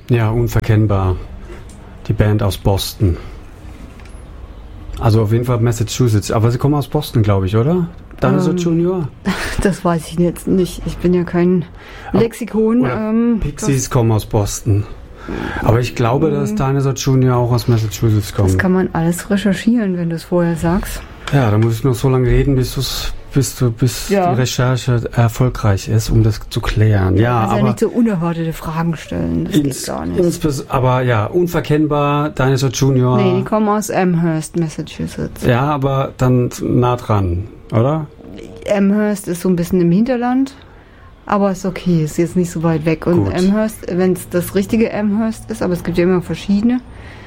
Ja, unverkennbar. Die Band aus Boston. Also auf jeden Fall Massachusetts. Aber sie kommen aus Boston, glaube ich, oder? Dinosaur Junior? Das weiß ich jetzt nicht. Ich bin ja kein Lexikon. Pixies kommen aus Boston. Aber ich glaube, dass Dinosaur Junior auch aus Massachusetts kommt. Das kann man alles recherchieren, wenn du es vorher sagst. Ja, da muss ich noch so lange reden, bis die Recherche erfolgreich ist, um das zu klären. Ja, also aber nicht so unerwartete Fragen stellen, das geht gar nicht. Aber ja, unverkennbar, Dinosaur Junior. Nee, die kommen aus Amherst, Massachusetts. Ja, aber dann nah dran, oder? Amherst ist so ein bisschen im Hinterland, aber ist okay, ist jetzt nicht so weit weg. Und gut. Amherst, wenn es das richtige Amherst ist, aber es gibt ja immer verschiedene,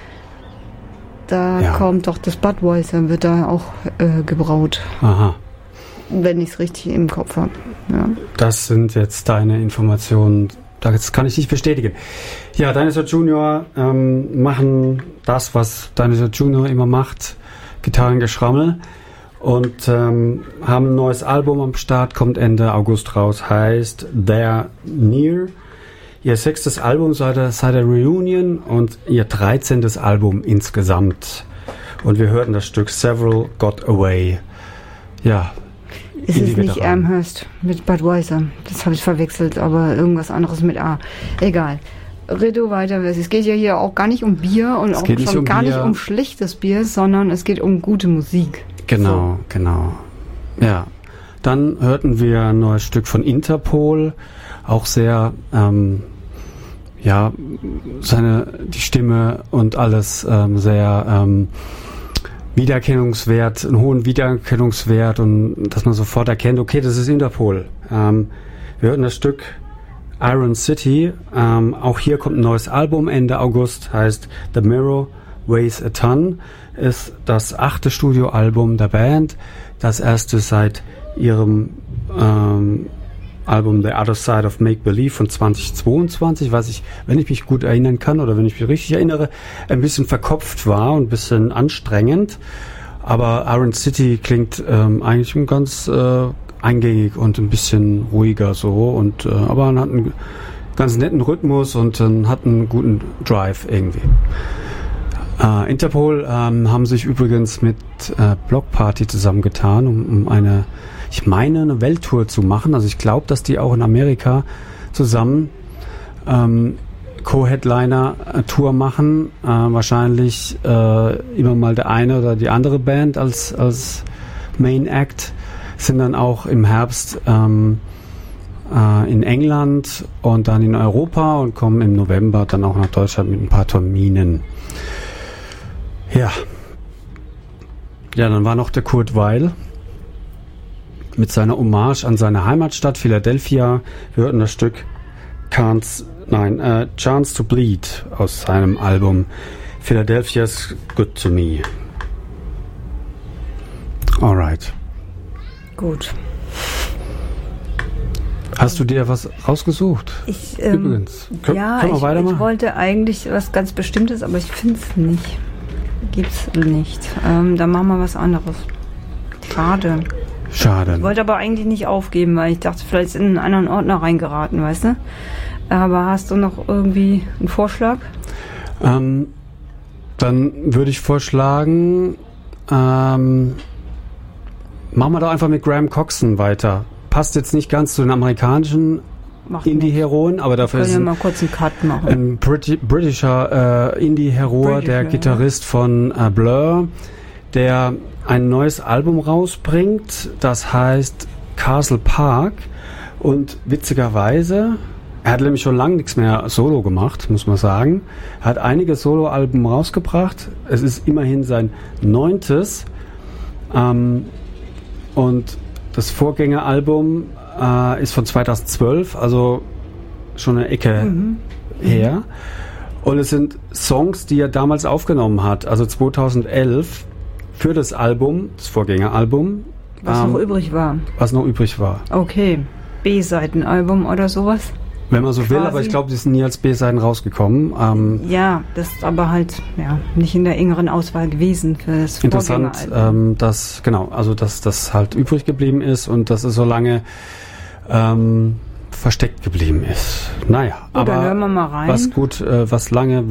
da kommt doch das Budweiser, wird da auch gebraut. Aha. Wenn ich es richtig im Kopf habe. Ja. Das sind jetzt deine Informationen, das kann ich nicht bestätigen. Ja, Dinosaur Junior machen das, was Dinosaur Junior immer macht, Gitarrengeschrammel. Und haben ein neues Album am Start, kommt Ende August raus, heißt They're Near. Ihr 6. Album seit der Reunion und ihr 13. Album insgesamt. Und wir hörten das Stück Several Got Away. Ja. Es ist nicht Amherst mit Budweiser. Das habe ich verwechselt, aber irgendwas anderes mit A. Egal. Redo weiter. Es geht ja hier auch gar nicht um Bier und auch schon gar nicht um schlechtes Bier, sondern es geht um gute Musik. Genau. Ja. Dann hörten wir ein neues Stück von Interpol. Auch sehr, die Stimme und alles sehr Wiedererkennungswert, einen hohen Wiedererkennungswert und dass man sofort erkennt, okay, das ist Interpol. Wir hörten das Stück Iron City. Auch hier kommt ein neues Album Ende August, heißt The Mirror Weighs a Ton. Ist das 8. Studioalbum der Band, das erste seit ihrem Album The Other Side of Make Believe von 2022, was ich, wenn ich mich gut erinnern kann oder wenn ich mich richtig erinnere, ein bisschen verkopft war und ein bisschen anstrengend. Aber Iron City klingt eigentlich ganz eingängig und ein bisschen ruhiger so und aber hat einen ganz netten Rhythmus und hat einen guten Drive irgendwie. Interpol haben sich übrigens mit Block Party zusammengetan, um eine Welttour zu machen. Also ich glaube, dass die auch in Amerika zusammen Co-Headliner-Tour machen. Wahrscheinlich immer mal der eine oder die andere Band als Main Act. Sind dann auch im Herbst in England und dann in Europa und kommen im November dann auch nach Deutschland mit ein paar Terminen. Ja, dann war noch der Kurt Weill mit seiner Hommage an seine Heimatstadt Philadelphia. Wir hörten das Stück Chance to Bleed aus seinem Album Philadelphia's Good to Me. Alright. Gut. Hast du dir was rausgesucht? Übrigens. Können wir weitermachen? Ich wollte eigentlich was ganz Bestimmtes, aber ich finde es nicht. Gibt's nicht. Dann machen wir was anderes. Schade. Ich wollte aber eigentlich nicht aufgeben, weil ich dachte, vielleicht ist in einen anderen Ordner reingeraten, weißt du? Aber hast du noch irgendwie einen Vorschlag? Dann würde ich vorschlagen, machen wir doch einfach mit Graham Coxon weiter. Passt jetzt nicht ganz zu den amerikanischen Indie-Heroen, aber dafür ist mal kurz einen Cut machen. Ein britischer Indie-Hero, der Gitarrist von Blur, der ein neues Album rausbringt, das heißt Castle Park und witzigerweise, er hat nämlich schon lange nichts mehr Solo gemacht, muss man sagen. Er hat einige Solo-Alben rausgebracht, es ist immerhin sein 9. Und das Vorgängeralbum ist von 2012, also schon eine Ecke her. Und es sind Songs, die er damals aufgenommen hat, also 2011 für das Album, das Vorgängeralbum. Was noch übrig war. Okay, B-Seitenalbum oder sowas? Wenn man so will, aber ich glaube, die sind nie als B-Seiten rausgekommen. Ja, das ist aber halt nicht in der engeren Auswahl gewesen für das interessant, dass das halt übrig geblieben ist und das ist so lange versteckt geblieben ist. Naja, aber dann hören wir mal rein. Was lange